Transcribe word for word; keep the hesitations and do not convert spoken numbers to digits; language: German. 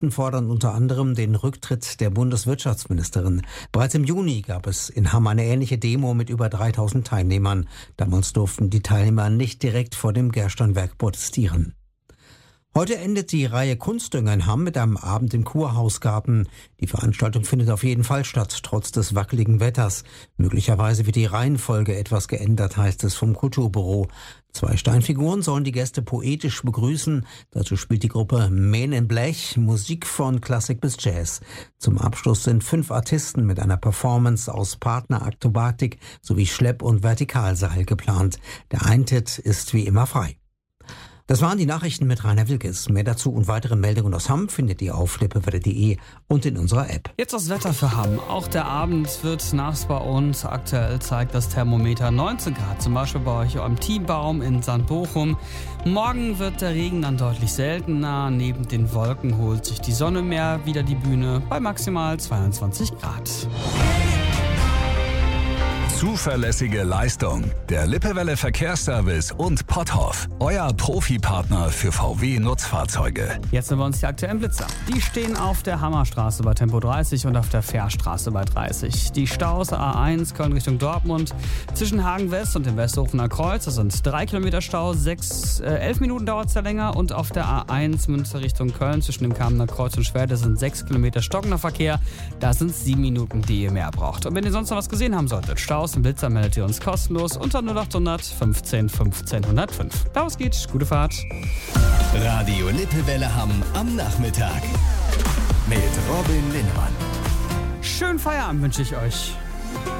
Gewerkschaften fordern unter anderem den Rücktritt der Bundeswirtschaftsministerin. Bereits im Juni gab es in Hamm eine ähnliche Demo mit über dreitausend Teilnehmern. Damals durften die Teilnehmer nicht direkt vor dem Gersternwerk protestieren. Heute endet die Reihe Kunstdünger in Hamm mit einem Abend im Kurhausgarten. Die Veranstaltung findet auf jeden Fall statt, trotz des wackeligen Wetters. Möglicherweise wird die Reihenfolge etwas geändert, heißt es vom Kulturbüro. Zwei Steinfiguren sollen die Gäste poetisch begrüßen. Dazu spielt die Gruppe Men in Blech Musik von Klassik bis Jazz. Zum Abschluss sind fünf Artisten mit einer Performance aus Partnerakrobatik sowie Schlepp- und Vertikalseil geplant. Der Eintritt ist wie immer frei. Das waren die Nachrichten mit Rainer Wilkes. Mehr dazu und weitere Meldungen aus Hamm findet ihr auf lippewelle punkt de und in unserer App. Jetzt das Wetter für Hamm. Auch der Abend wird nass bei uns. Aktuell zeigt das Thermometer neunzehn Grad, zum Beispiel bei euch am Teambaum in Sankt Bochum. Morgen wird der Regen dann deutlich seltener. Neben den Wolken holt sich die Sonne mehr wieder die Bühne bei maximal zweiundzwanzig Grad. Zuverlässige Leistung. Der Lippewelle Verkehrsservice und Potthoff. Euer Profipartner für V W-Nutzfahrzeuge. Jetzt nehmen wir uns die aktuellen Blitzer. Die stehen auf der Hammerstraße bei Tempo dreißig und auf der Fährstraße bei dreißig. Die Staus A eins Köln Richtung Dortmund zwischen Hagen West und dem Westhofener Kreuz. Das sind drei Kilometer Stau, sechs, äh, elf Minuten dauert es ja länger. Und auf der A eins Münster Richtung Köln zwischen dem Kamener Kreuz und Schwerte sind sechs Kilometer stockender Verkehr. Da sind es sieben Minuten, die ihr mehr braucht. Und wenn ihr sonst noch was gesehen haben solltet, Staus im Blitzer, meldet ihr uns kostenlos unter null achthundert fünfzehn fünfzehn hundertfünf. Los geht's, gute Fahrt. Radio Lippewelle Hamm am Nachmittag mit Robin Linnemann. Schönen Feierabend wünsche ich euch.